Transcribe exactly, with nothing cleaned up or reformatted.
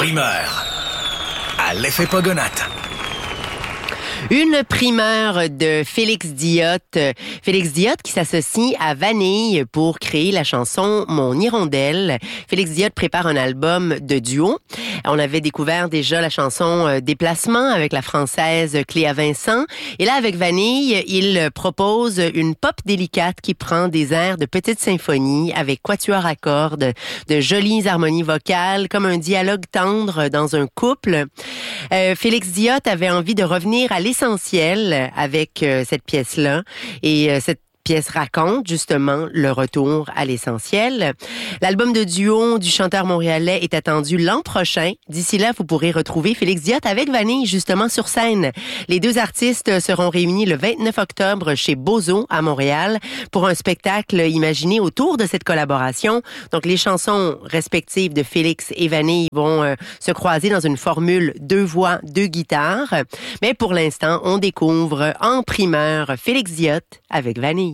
primeur à l'effet Pogonate. Une primeur de Félix Diotte. Félix Diotte qui s'associe à Vanille pour créer la chanson Mon Hirondelle. Félix Diotte prépare un album de duo. On avait découvert déjà la chanson Déplacement avec la française Cléa Vincent. Et là, avec Vanille, il propose une pop délicate qui prend des airs de petite symphonie avec quatuor à cordes, de jolies harmonies vocales, comme un dialogue tendre dans un couple. Euh, Félix Diotte avait envie de revenir à l'essentiel avec euh, cette pièce-là. Et euh, cette pièce raconte justement le retour à l'essentiel. L'album de duo du chanteur montréalais est attendu l'an prochain. D'ici là, vous pourrez retrouver Félix Diotte avec Vanille justement sur scène. Les deux artistes seront réunis le vingt-neuf octobre chez Bozo à Montréal pour un spectacle imaginé autour de cette collaboration. Donc les chansons respectives de Félix et Vanille vont euh, se croiser dans une formule deux voix, deux guitares. Mais pour l'instant, on découvre en primeur Félix Diotte avec Vanille.